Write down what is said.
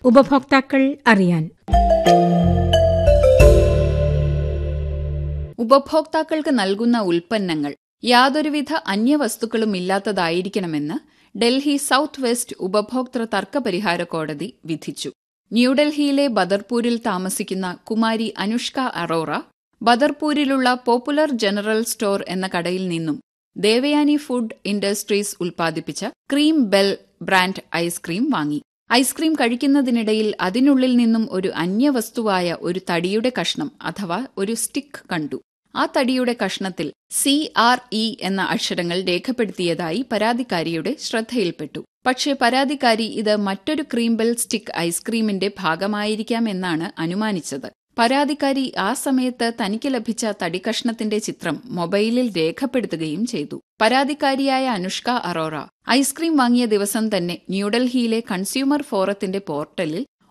ഉപഭോക്താക്കൾ അറിയാൻ. ഉപഭോക്താക്കൾക്ക് നൽകുന്ന ഉൽപ്പന്നങ്ങൾ യാതൊരുവിധ അന്യവസ്തുക്കളും ഇല്ലാത്തതായിരിക്കണമെന്ന് ഡൽഹി സൌത്ത് വെസ്റ്റ് ഉപഭോക്തൃ തർക്കപരിഹാര കോടതി വിധിച്ചു. ന്യൂഡൽഹിയിലെ ബദർപൂരിൽ താമസിക്കുന്ന Kumari Anushka Arora ബദർപൂരിലുള്ള popular general store എന്ന കടയിൽ നിന്നും Devayani food industries ഉൽപ്പാദിപ്പിച്ച cream bell brand ice cream വാങ്ങി. ഐസ്ക്രീം കഴിക്കുന്നതിനിടയിൽ അതിനുള്ളിൽ നിന്നും ഒരു അന്യവസ്തുവായ ഒരു തടിയുടെ കഷ്ണം അഥവാ ഒരു സ്റ്റിക്ക് കണ്ടു. ആ തടിയുടെ കഷ്ണത്തിൽ CRE എന്ന അക്ഷരങ്ങൾ രേഖപ്പെടുത്തിയതായി പരാതിക്കാരിയുടെ ശ്രദ്ധയിൽപ്പെട്ടു. പക്ഷേ പരാതിക്കാരി ഇത് മറ്റൊരു ക്രീംബെൽ സ്റ്റിക്ക് ഐസ്ക്രീമിന്റെ ഭാഗമായിരിക്കാമെന്നാണ് അനുമാനിച്ചത്. പരാതിക്കാരി ആ സമയത്ത് തനിക്ക് ലഭിച്ച തടിക്കഷ്ണത്തിന്റെ ചിത്രം മൊബൈലിൽ രേഖപ്പെടുത്തുകയും ചെയ്തു. പരാതിക്കാരിയായ അനുഷ്ക അറോറ ഐസ്ക്രീം വാങ്ങിയ ദിവസം തന്നെ ന്യൂഡൽഹിയിലെ കൺസ്യൂമർ ഫോറത്തിന്റെ പോർട്ടലിൽ